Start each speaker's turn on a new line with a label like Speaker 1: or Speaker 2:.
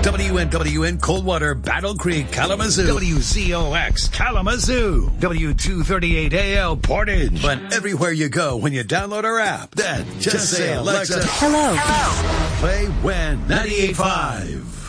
Speaker 1: WNWN Coldwater, Battle Creek, Kalamazoo. WZOX, Kalamazoo. W238AL, Portage. But everywhere you go when you download our app, then just say, Alexa,
Speaker 2: Hello.
Speaker 1: play WEN 98.5.